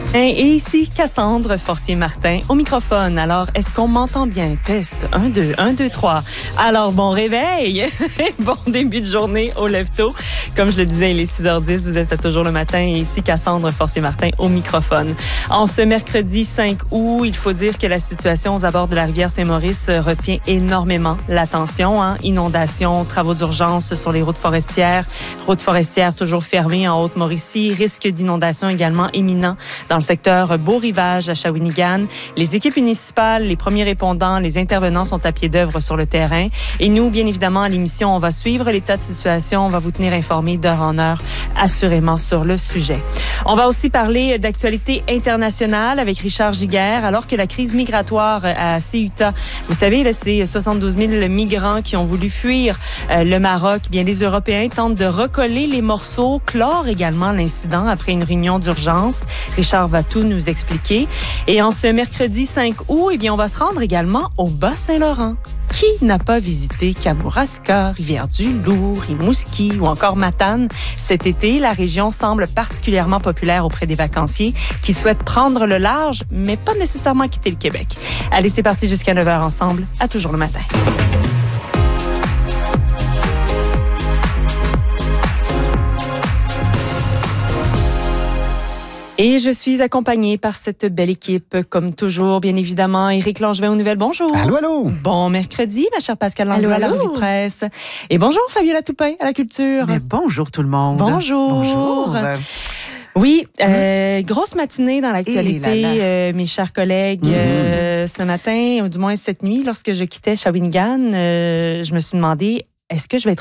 Et ici, Cassandre Forcier-Martin au microphone. Alors, est-ce qu'on m'entend bien? Test, 1, 2, 1, 2, 3. Alors, bon réveil! Bon début de journée au lève-tôt. Comme je le disais, il est 6h10, vous êtes à Toujours le matin. Et ici, Cassandre Forcier-Martin au microphone. En ce mercredi 5 août, il faut dire que la situation aux abords de la rivière Saint-Maurice retient énormément l'attention. Inondations, travaux d'urgence sur les routes forestières toujours fermées en Haute-Mauricie, risque d'inondation également imminent dans le secteur Beau-Rivage à Shawinigan. Les équipes municipales, les premiers répondants, les intervenants sont à pied d'œuvre sur le terrain. Et nous, bien évidemment, à l'émission, on va suivre l'état de situation, on va vous tenir informés d'heure en heure, assurément, sur le sujet. On va aussi parler d'actualité internationale avec Richard Giguère, alors que la crise migratoire à Ceuta, vous savez, là, c'est 72 000 migrants qui ont voulu fuir le Maroc. Bien, les Européens tentent de recoller les morceaux, clore également l'incident après une réunion d'urgence. Richard va tout nous expliquer. Et en ce mercredi 5 août, eh bien, on va se rendre également au Bas-Saint-Laurent. Qui n'a pas visité Kamouraska, Rivière-du-Loup, Rimouski ou encore Matane? Cet été, la région semble particulièrement populaire auprès des vacanciers qui souhaitent prendre le large, mais pas nécessairement quitter le Québec. Allez, c'est parti jusqu'à 9h ensemble, à Toujours le matin. Et je suis accompagnée par cette belle équipe, comme toujours, bien évidemment. Éric Langevin aux nouvelles, bonjour. Allô, allô. Bon mercredi, ma chère Pascale Langlois à la revue de presse. Et bonjour, Fabiola Toupin à la culture. Mais bonjour tout le monde. Bonjour. Bonjour. Oui, grosse matinée dans l'actualité, mes chers collègues. Ce matin, ou du moins cette nuit, lorsque je quittais Shawinigan, je me suis demandé, est-ce que je vais être